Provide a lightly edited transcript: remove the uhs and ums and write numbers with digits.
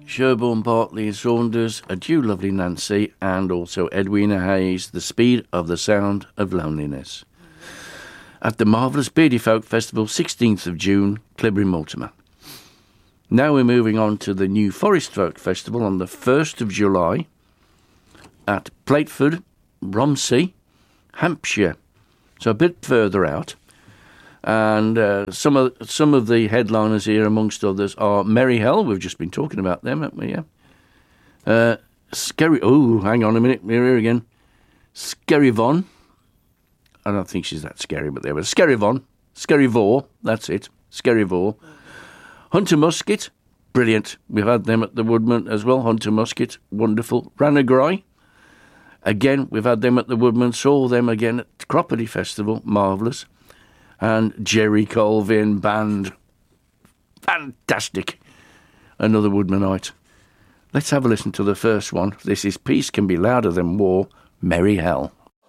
Sherborne, Bartley, Saunders, Adieu Lovely Nancy, and also Edwina Hayes, The Speed of the Sound of Loneliness. At the Marvellous Beardy Folk Festival, 16th of June, Clibberry Mortimer. Now we're moving on to the New Forest Folk Festival on the 1st of July at Plateford, Romsey, Hampshire. So a bit further out. And some of the headliners here, amongst others, are Merry Hell. We've just been talking about them, haven't we? Yeah. Scary. Oh, hang on a minute. We're here again. Skerry Von. I don't think she's that scary, but there was Skerry Von. Skerry Vor. That's it. Skerry Vor. Hunter Musket. Brilliant. We've had them at the Woodman as well. Hunter Musket. Wonderful. Ranagrai. Again, we've had them at the Woodman. Saw them again at the Cropperty Festival. Marvellous. And Jerry Colvin Band. Fantastic. Another Woodmanite. Let's have a listen to the first one. This is Peace Can Be Louder Than War, Merry Hell.